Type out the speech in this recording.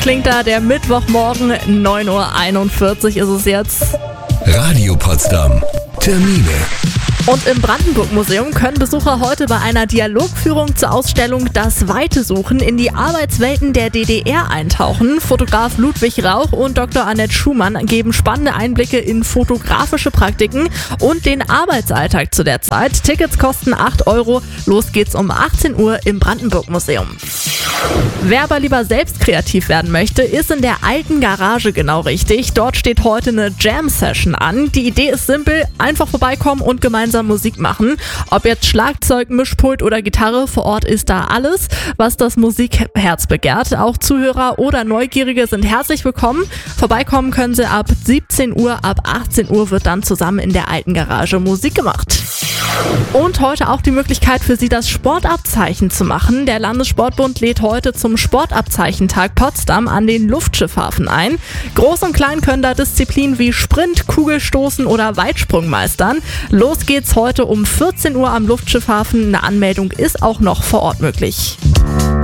Klingt da der Mittwochmorgen, 9:41 Uhr ist es jetzt. Radio Potsdam. Termine. Und im Brandenburg-Museum können Besucher heute bei einer Dialogführung zur Ausstellung Das Weite suchen in die Arbeitswelten der DDR eintauchen. Fotograf Ludwig Rauch und Dr. Annette Schumann geben spannende Einblicke in fotografische Praktiken und den Arbeitsalltag zu der Zeit. Tickets kosten 8 Euro. Los geht's um 18 Uhr im Brandenburg-Museum. Wer aber lieber selbst kreativ werden möchte, ist in der alten Garage genau richtig. Dort steht heute eine Jam-Session an. Die Idee ist simpel, einfach vorbeikommen und gemeinsam Musik machen. Ob jetzt Schlagzeug, Mischpult oder Gitarre, vor Ort ist da alles, was das Musikherz begehrt. Auch Zuhörer oder Neugierige sind herzlich willkommen. Vorbeikommen können sie ab 17 Uhr, ab 18 Uhr wird dann zusammen in der alten Garage Musik gemacht. Und heute auch die Möglichkeit für Sie, das Sportabzeichen zu machen. Der Landessportbund lädt heute zum Sportabzeichentag Potsdam an den Luftschiffhafen ein. Groß und Klein können da Disziplinen wie Sprint, Kugelstoßen oder Weitsprung meistern. Los geht's heute um 14 Uhr am Luftschiffhafen. Eine Anmeldung ist auch noch vor Ort möglich.